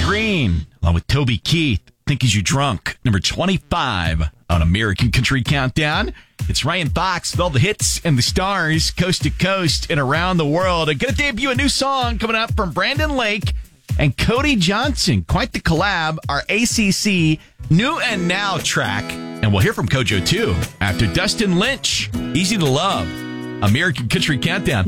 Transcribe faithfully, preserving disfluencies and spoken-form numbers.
Green, along with Toby Keith, Think Is You Drunk, number twenty-five on American Country Countdown. It's Ryan Fox with all the hits and the stars, coast to coast and around the world. I'm going to debut a new song coming up from Brandon Lake and Cody Johnson. Quite the collab, our A C C New and Now track. And we'll hear from Kojo, too, after Dustin Lynch, Easy to Love, American Country Countdown.